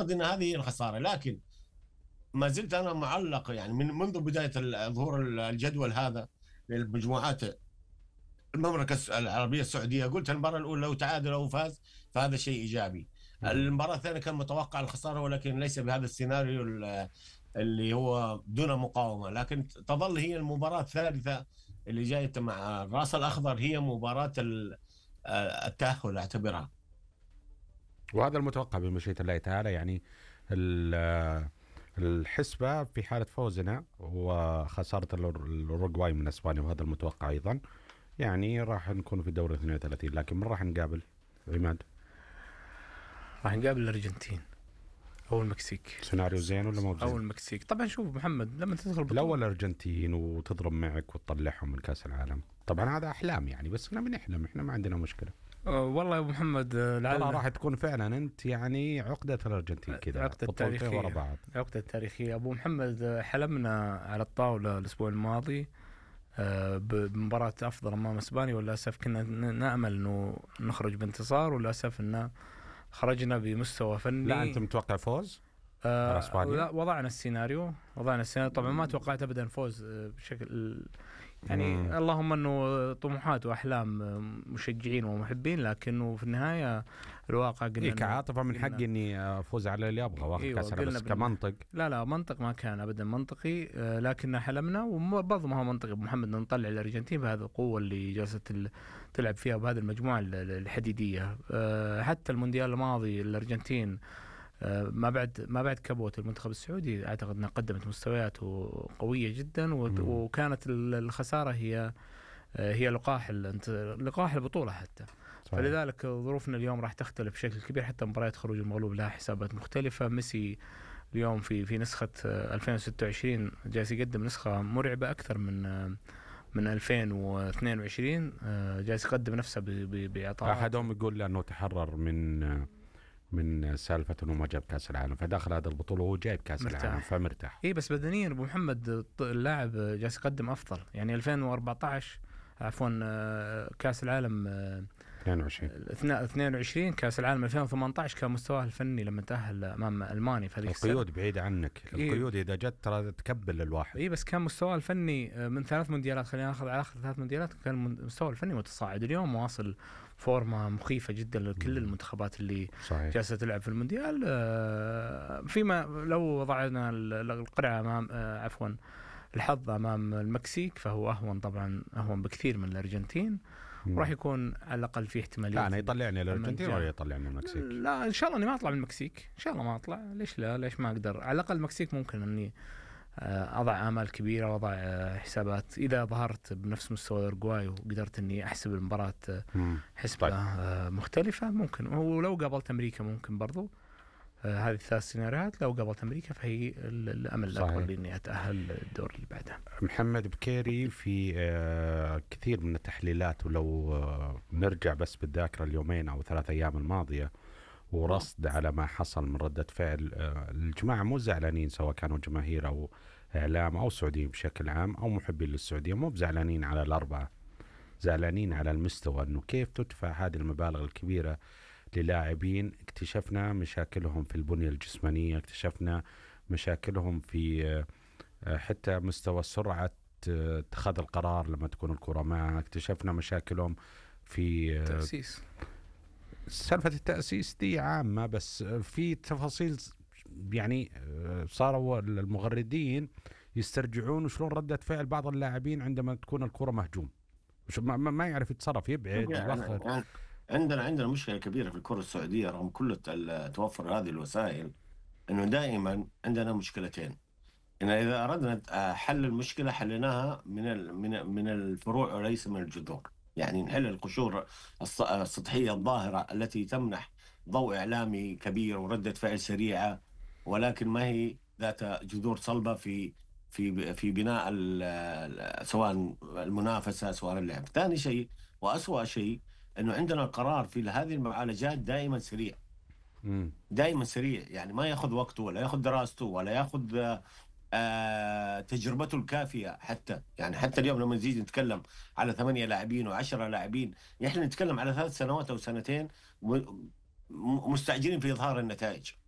أعتقد أن هذه هي الخسارة. لكن ما زلت أنا معلق، يعني من منذ بداية ظهور الجدول هذا للمجموعات المملكة العربية السعودية، قلت المباراة الأولى لو تعادل أو فاز فهذا شيء إيجابي. المباراة الثانية كان متوقع الخسارة، ولكن ليس بهذا السيناريو اللي هو دون مقاومة. لكن تظل هي المباراة الثالثة اللي جاية مع الرأس الأخضر هي مباراة التأهل أعتبرها. وهذا المتوقع بمشيئة الله تعالى. يعني الحسبة في حالة فوزنا وخسارة الأوروغواي من أسبانيا، وهذا المتوقع أيضا، يعني راح نكون في دور 32. لكن من راح نقابل عماد؟ راح نقابل الأرجنتين أو المكسيك. سيناريو زين ولا مو زين؟ أو المكسيك طبعا. شوف محمد، لما تدخل الأول الأرجنتين وتضرب معك وتطلعهم من كأس العالم، طبعا هذا أحلام يعني، بس احنا بنحلم، احنا ما عندنا مشكلة. والله يا أبو محمد والله راح تكون فعلا أنت يعني عقدة الأرجنتين كذا، عقدة تاريخية ورا بعض. عقدة تاريخية أبو محمد. حلمنا على الطاولة الأسبوع الماضي بمباراة أفضل أمام إسبانيا، وللأسف كنا نأمل أنه نخرج بانتصار، وللأسف أنه خرجنا بمستوى فني. لا أنت متوقع فوز على إسبانيا؟ لا، وضعنا السيناريو طبعا ما توقعت أبدا فوز بشكل يعني اللهم أنه طموحات وأحلام مشجعين ومحبين، لكنه في النهاية الواقع قلنا كعاطفة من حقي إني أفوز على اللي أبغى وأخذ كأس العالم، بس كمنطق لا منطق ما كان أبدا منطقي. لكن حلمنا، وبرضه ما هو منطقي أبو محمد نطلع الأرجنتين بهذه القوة اللي جالسة تلعب فيها بهذه المجموعة الحديدية. حتى المونديال الماضي الأرجنتين ما بعد كبوة المنتخب السعودي أعتقد أنها قدمت مستويات قوية جدا، وكانت الخسارة هي لقاح البطولة حتى. صحيح. فلذلك ظروفنا اليوم راح تختلف بشكل كبير، حتى مباريات خروج المغلوب لها حسابات مختلفة. ميسي اليوم في نسخة 2026 جالس يقدم نسخة مرعبة أكثر من 2022. جالس يقدم نفسه بإعطاء. أحدهم يقول لأنه تحرر من سالفة انه ما جاب كاس العالم، فداخل هذا البطولة وهو جايب كاس العالم فمرتاح. بس بدنيا ابو محمد اللاعب جالس يقدم افضل. يعني 2014 كاس العالم 22 كاس العالم 2018 كان مستواه الفني لما تأهل امام المانيا في هذيك السنة. القيود بعيدة عنك. القيود اذا جت ترى تكبل الواحد. بس كان مستواه الفني من 3 مونديالات، خلينا ناخذ على اخر 3 مونديالات، كان مستوى الفني متصاعد. اليوم واصل فورمه مخيفة جدا لكل المنتخبات اللي جالسة تلعب في المونديال. فيما لو وضعنا القرعة امام الحظ امام المكسيك فهو اهون بكثير من الارجنتين، وراح يكون على الاقل في احتماليه. لا انا يطلعني الارجنتين ولا يطلعني المكسيك؟ لا ان شاء الله اني ما اطلع من المكسيك، ان شاء الله ما اطلع. ليش لا؟ ليش ما اقدر؟ على الاقل المكسيك ممكن اني اضع امال كبيره واضع حسابات اذا ظهرت بنفس مستوى الاورجواي وقدرت اني احسب المباراه حسبه مختلفه. ممكن ولو قابلت امريكا ممكن برضو. هذه 3 سيناريوهات. لو قابلت أمريكا فهي الأمل الأكبر لإني أتأهل الدور اللي بعده. محمد بكيري في كثير من التحليلات، ولو نرجع بس بالذاكرة اليومين أو 3 أيام الماضية ورصد على ما حصل من ردة فعل الجماعة مو زعلانين، سواء كانوا جماهير أو إعلام أو سعوديين بشكل عام أو محبين للسعودية، مو بزعلانين على الأربعة، زعلانين على المستوى، أنه كيف تدفع هذه المبالغ الكبيرة للاعبين. اكتشفنا مشاكلهم في البنية الجسمانية، اكتشفنا مشاكلهم في حتى مستوى سرعة اتخاذ القرار لما تكون الكرة معه، اكتشفنا مشاكلهم في تأسيس. سالفة التأسيس دي عامة، بس في تفاصيل يعني صاروا المغردين يسترجعون شلون ردة فعل بعض اللاعبين عندما تكون الكرة مهجوم، ما يعرف يتصرف، يبعد يوخر. عندنا مشكلة كبيرة في الكرة السعودية رغم كل توفر هذه الوسائل، إنه دائما عندنا مشكلتين. إن إذا أردنا حل المشكلة حلناها من الفروع وليس من الجذور. يعني نحل القشور السطحية الظاهرة التي تمنح ضوء إعلامي كبير وردة فعل سريعة، ولكن ما هي ذات جذور صلبة في بناء سواء المنافسة سواء اللعب. ثاني شيء وأسوأ شيء انه عندنا القرار في هذه المعالجات دائما سريع. دائما سريع، يعني ما ياخذ وقته ولا ياخذ دراسته ولا ياخذ تجربته الكافية. حتى اليوم لما نزيد نتكلم على 8 لاعبين و10 لاعبين، نحن نتكلم على 3 سنوات او 2 سنين مستعجلين في اظهار النتائج.